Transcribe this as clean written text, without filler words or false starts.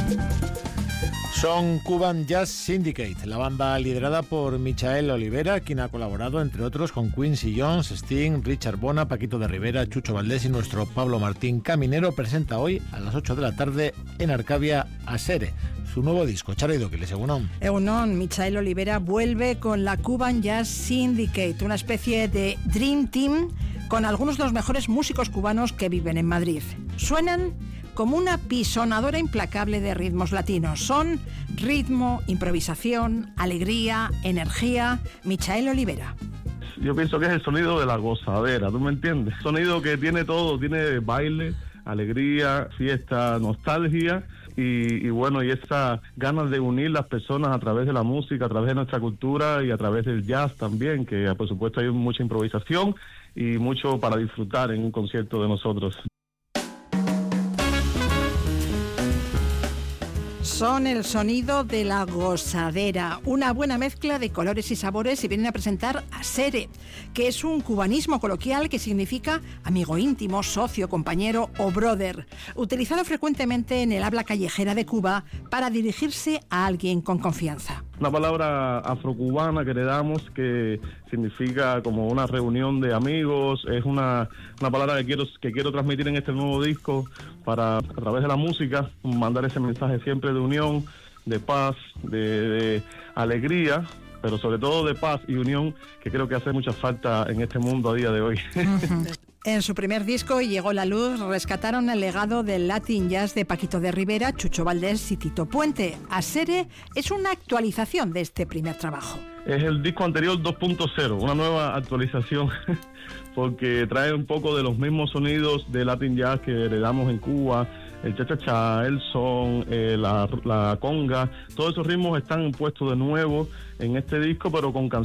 Son Cuban Jazz Syndicate, la banda liderada por Michael Olivera, quien ha colaborado, entre otros, con Quincy Jones, Sting, Richard Bona, Paquito de Rivera, Chucho Valdés y nuestro Pablo Martín Caminero. Presenta hoy a las 8 de la tarde en Arcavia Asere su nuevo disco. Charo Idoquile, Egunon, Michael Olivera vuelve con la Cuban Jazz Syndicate, una especie de Dream Team con algunos de los mejores músicos cubanos que viven en Madrid. Suenan como una pisonadora implacable de ritmos latinos. Son ritmo, improvisación, alegría, energía. Michael Olivera. Yo pienso que es el sonido de la gozadera, ¿tú me entiendes? Sonido que tiene todo, tiene baile, alegría, fiesta, nostalgia y bueno, y esas ganas de unir las personas a través de la música, a través de nuestra cultura y a través del jazz también, que por supuesto hay mucha improvisación y mucho para disfrutar en un concierto de nosotros. Son el sonido de la gozadera, una buena mezcla de colores y sabores, y vienen a presentar Asere, que es un cubanismo coloquial que significa amigo íntimo, socio, compañero o brother, utilizado frecuentemente en el habla callejera de Cuba para dirigirse a alguien con confianza. Una palabra afrocubana que le damos que significa como una reunión de amigos, es una palabra que quiero transmitir en este nuevo disco para, a través de la música, mandar ese mensaje siempre de unión, de paz, de alegría, pero sobre todo de paz y unión, que creo que hace mucha falta en este mundo a día de hoy. En su primer disco, Llegó la Luz, rescataron el legado del Latin Jazz de Paquito de Rivera, Chucho Valdés y Tito Puente. Asere es una actualización de este primer trabajo. Es el disco anterior 2.0, una nueva actualización, porque trae un poco de los mismos sonidos de Latin Jazz que heredamos en Cuba, el cha-cha-cha, el son, la conga, todos esos ritmos están puestos de nuevo en este disco, pero con canciones